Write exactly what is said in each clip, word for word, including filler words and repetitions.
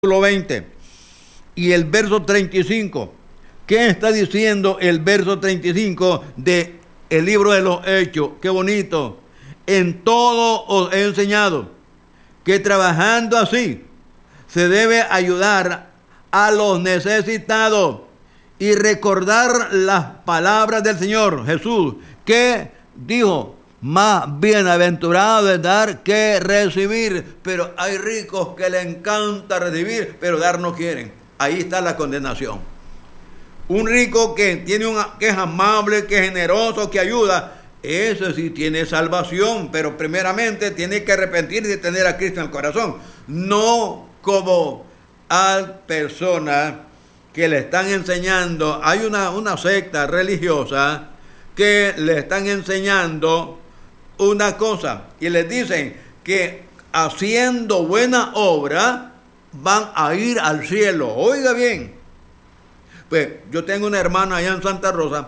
veinte y el verso treinta y cinco. ¿Qué está diciendo el verso treinta y cinco de el libro de los Hechos? Qué bonito. En todo os he enseñado que trabajando así se debe ayudar a los necesitados y recordar las palabras del Señor Jesús, que dijo: más bienaventurado es dar que recibir. Pero hay ricos que le encanta recibir, pero dar no quieren. Ahí está la condenación. Un rico que tiene una, que es amable, que es generoso, que ayuda, ese sí tiene salvación, pero primeramente tiene que arrepentirse de tener a Cristo en el corazón. No como a personas que le están enseñando. Hay una, una secta religiosa que le están enseñando una cosa y les dicen que haciendo buena obra van a ir al cielo. Oiga bien, pues yo tengo una hermana allá en Santa Rosa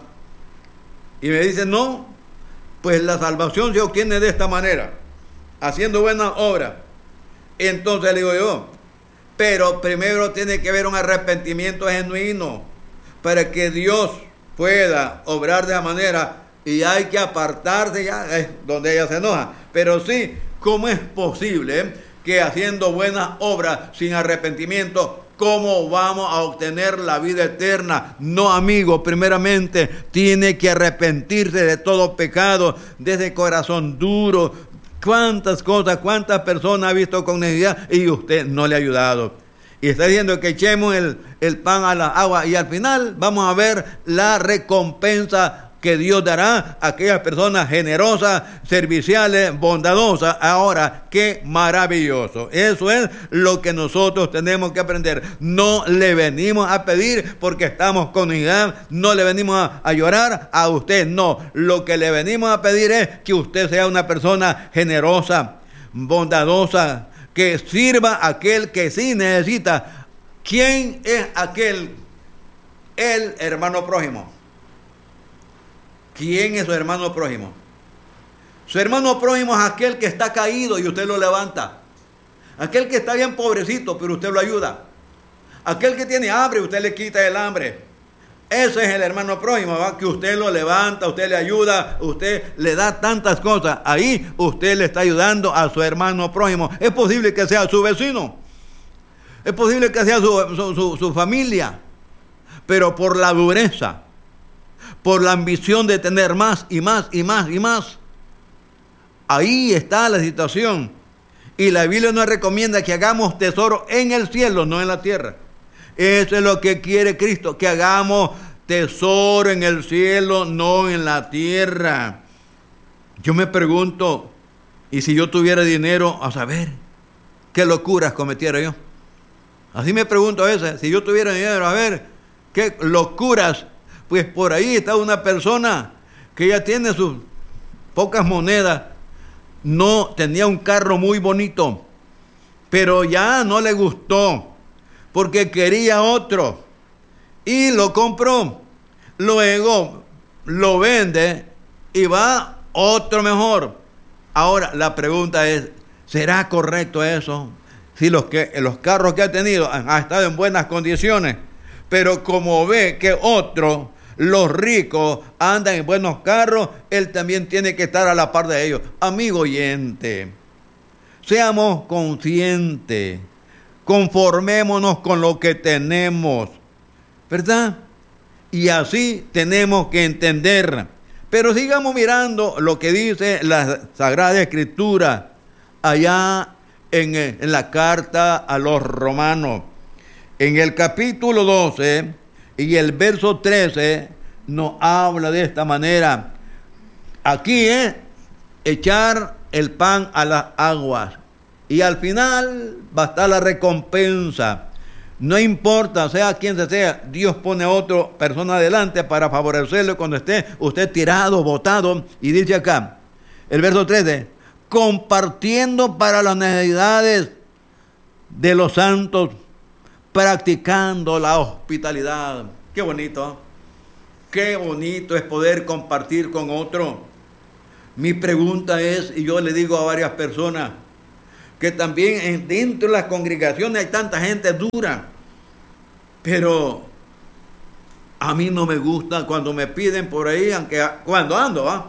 y me dice: no, pues la salvación se obtiene de esta manera, haciendo buena obra. Entonces le digo yo: pero primero tiene que haber un arrepentimiento genuino para que Dios pueda obrar de esa manera. Y hay que apartarse, ya es donde ella se enoja. Pero sí, ¿cómo es posible que haciendo buenas obras sin arrepentimiento, cómo vamos a obtener la vida eterna? No, amigo, primeramente tiene que arrepentirse de todo pecado, de ese corazón duro. ¿Cuántas cosas, cuántas personas ha visto con necesidad y usted no le ha ayudado? Y está diciendo que echemos el, el pan a la agua y al final vamos a ver la recompensa que Dios dará a aquellas personas generosas, serviciales, bondadosas. Ahora, qué maravilloso. Eso es lo que nosotros tenemos que aprender. No le venimos a pedir porque estamos con unidad, no le venimos a, a llorar a usted, no. Lo que le venimos a pedir es que usted sea una persona generosa, bondadosa, que sirva a aquel que sí necesita. ¿Quién es aquel? El hermano prójimo. ¿Quién es su hermano prójimo? Su hermano prójimo es aquel que está caído y usted lo levanta. Aquel que está bien pobrecito, pero usted lo ayuda. Aquel que tiene hambre, usted le quita el hambre. Ese es el hermano prójimo, ¿va? Que usted lo levanta, usted le ayuda, usted le da tantas cosas. Ahí usted le está ayudando a su hermano prójimo. Es posible que sea su vecino. Es posible que sea su, su, su, su familia. Pero por la dureza, por la ambición de tener más y más y más y más, ahí está la situación. Y la Biblia nos recomienda que hagamos tesoro en el cielo, no en la tierra. Eso es lo que quiere Cristo, que hagamos tesoro en el cielo, no en la tierra. Yo me pregunto, ¿y si yo tuviera dinero, a saber qué locuras cometiera yo? Así me pregunto a veces, si yo tuviera dinero, a ver qué locuras. Pues por ahí está una persona que ya tiene sus pocas monedas, no tenía un carro muy bonito, pero ya no le gustó porque quería otro y lo compró. Luego lo vende y va otro mejor. Ahora la pregunta es: ¿será correcto eso? Si los, que, los carros que ha tenido han, han estado en buenas condiciones, pero como ve que otro, los ricos, andan en buenos carros, él también tiene que estar a la par de ellos. Amigo oyente, seamos conscientes, conformémonos con lo que tenemos, ¿verdad? Y así tenemos que entender. Pero sigamos mirando lo que dice la Sagrada Escritura allá en, en la carta a los romanos. En el capítulo doce y el verso trece nos habla de esta manera. Aquí es echar el pan a las aguas y al final va a estar la recompensa. No importa, sea quien sea, Dios pone a otra persona adelante para favorecerlo cuando esté usted tirado, botado. Y dice acá, el verso trece, compartiendo para las necesidades de los santos, practicando la hospitalidad. Qué bonito, qué bonito es poder compartir con otro. Mi pregunta es, y yo le digo a varias personas, que también en, dentro de las congregaciones hay tanta gente dura. Pero a mí no me gusta cuando me piden por ahí, aunque cuando ando, ¿ah?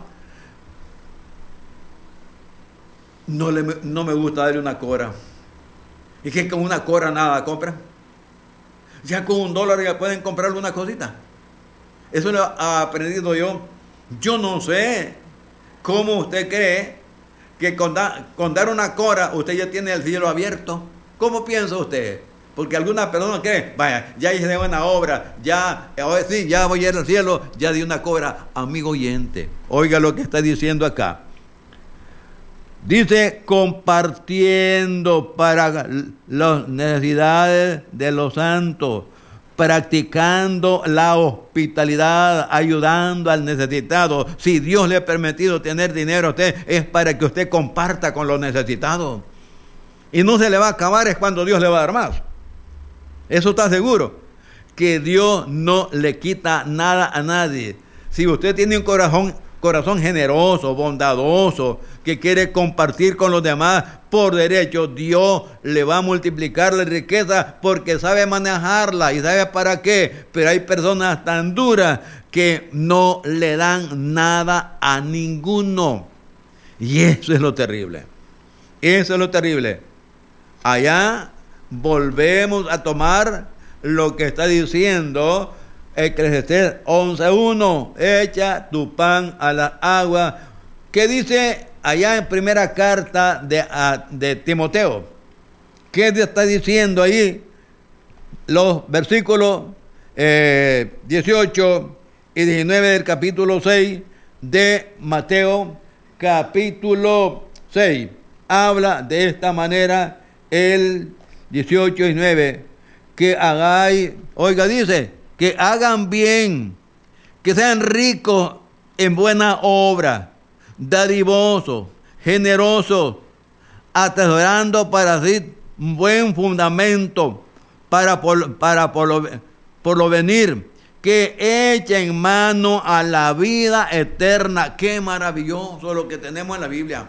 No, le, no me gusta darle una cora. Y que con una cora nada compran. Ya con un dólar ya pueden comprarle una cosita. Eso lo he aprendido yo. Yo no sé cómo usted cree que con, da, con dar una cora usted ya tiene el cielo abierto. ¿Cómo piensa usted? Porque algunas personas creen, vaya, ya hice buena obra, ya, ahora sí, ya voy a ir al cielo, ya di una cora. Amigo oyente, oiga lo que está diciendo acá. Dice, compartiendo para las necesidades de los santos, practicando la hospitalidad, ayudando al necesitado. Si Dios le ha permitido tener dinero a usted, es para que usted comparta con los necesitados. Y no se le va a acabar, es cuando Dios le va a dar más. Eso está seguro, que Dios no le quita nada a nadie. Si usted tiene un corazón, corazón generoso, bondadoso, que quiere compartir con los demás por derecho, Dios le va a multiplicar la riqueza porque sabe manejarla y sabe para qué. Pero hay personas tan duras que no le dan nada a ninguno. Y eso es lo terrible. Eso es lo terrible. Allá volvemos a tomar lo que está diciendo Eclesiastés once uno. Echa tu pan a la agua. ¿Qué dice allá en primera carta de, a, de Timoteo? ¿Qué está diciendo ahí? Los versículos eh, dieciocho y diecinueve del capítulo seis de Mateo, capítulo seis. Habla de esta manera el dieciocho y diecinueve. Que hagáis, oiga, dice, que hagan bien, que sean ricos en buena obra, dadivosos, generosos, atesorando para sí un buen fundamento para por, para por lo, por lo venir, que echen mano a la vida eterna. Qué maravilloso lo que tenemos en la Biblia.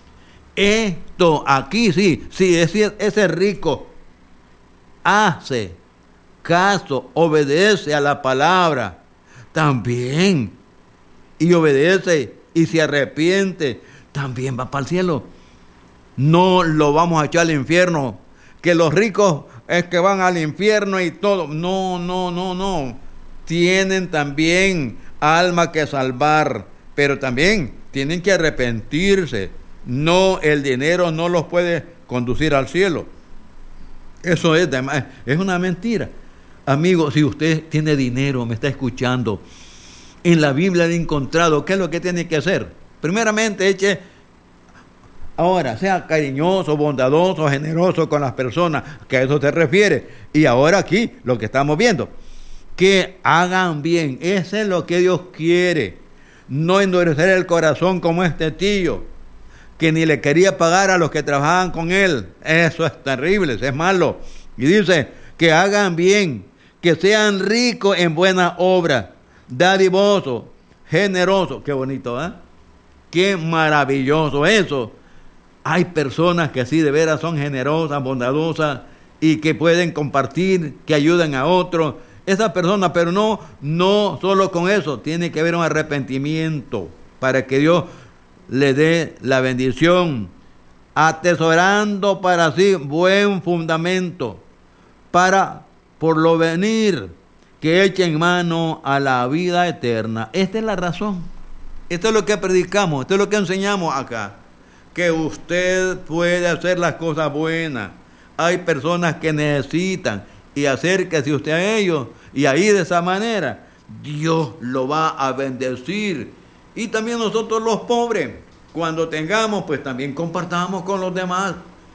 Esto aquí sí, sí, ese, ese rico hace caso, obedece a la palabra también, y obedece y se arrepiente, también va para el cielo. No lo vamos a echar al infierno, que los ricos es que van al infierno y todo. No, no, no, no. Tienen también alma que salvar, pero también tienen que arrepentirse. No, el dinero no los puede conducir al cielo. Eso es, es una mentira. Amigo, si usted tiene dinero, me está escuchando, en la Biblia he encontrado, ¿qué es lo que tiene que hacer? Primeramente, eche, ahora, sea cariñoso, bondadoso, generoso con las personas, que a eso se refiere. Y ahora aquí, lo que estamos viendo, que hagan bien, eso es lo que Dios quiere. No endurecer el corazón como este tío, que ni le quería pagar a los que trabajaban con él. Eso es terrible, eso es malo. Y dice, que hagan bien, que sean ricos en buena obra, dadivosos, generosos. Qué bonito, ¿eh? Qué maravilloso eso. Hay personas que sí de veras son generosas, bondadosas y que pueden compartir, que ayudan a otros. Esas personas, pero no, no solo con eso, tiene que haber un arrepentimiento para que Dios le dé la bendición, atesorando para sí buen fundamento, para por lo venir, que echen mano a la vida eterna. Esta es la razón. Esto es lo que predicamos, esto es lo que enseñamos acá. Que usted puede hacer las cosas buenas. Hay personas que necesitan, y acérquese usted a ellos, y ahí de esa manera Dios lo va a bendecir. Y también nosotros los pobres, cuando tengamos, pues también compartamos con los demás.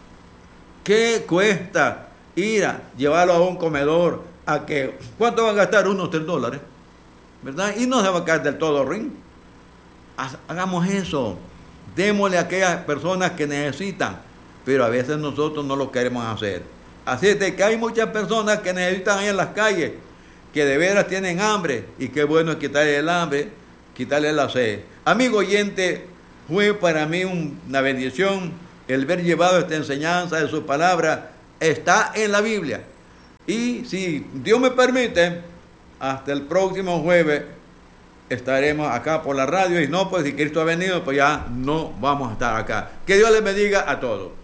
¿Qué cuesta ir a llevarlo a un comedor? A que, ¿cuánto van a gastar? Unos tres dólares, ¿verdad? Y no se va a caer del todo ring. Hagamos eso. Démosle a aquellas personas que necesitan, pero a veces nosotros no lo queremos hacer. Así es de que hay muchas personas que necesitan ahí en las calles, que de veras tienen hambre, y qué bueno es quitarle el hambre, quitarle la sed. Amigo oyente, fue para mí un, una bendición el ver llevado esta enseñanza de su palabra está en la Biblia. Y si Dios me permite, hasta el próximo jueves estaremos acá por la radio. Y no, pues si Cristo ha venido, pues ya no vamos a estar acá. Que Dios les bendiga a todos.